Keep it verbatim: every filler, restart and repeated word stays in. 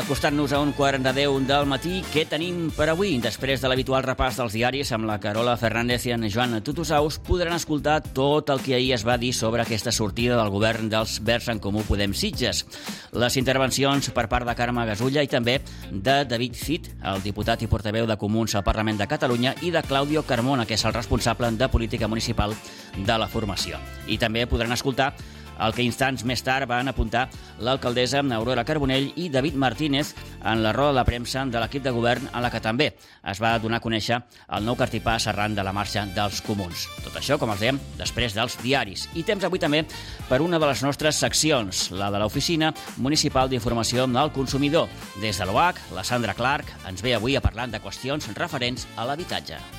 Acostant-nos a un quart de deu del matí, què tenim per avui? Després de l'habitual repàs dels diaris amb la Carola Fernández i en Joan Tutusaus, podran escoltar tot el que ahir es va dir sobre aquesta sortida del govern dels Verds en Comú Podem Sitges. Les intervencions per part de Carme Gasulla i també de David Cid, el diputat i portaveu de Comuns al Parlament de Catalunya, i de Claudio Carmona, que és el responsable de política municipal de la formació. I també podran escoltar el que instants més tard van apuntar l'alcaldessa Aurora Carbonell i David Martínez en la roda de premsa de l'equip de govern a la que també es va donar a conèixer el nou cartipàs arran de la marxa dels comuns. Tot això, com els dèiem, després dels diaris. I temps avui també per una de les nostres seccions, la de l'Oficina Municipal d'Informació del Consumidor. Des de l'O H, la Sandra Clark ens ve avui a parlar de qüestions referents a l'habitatge.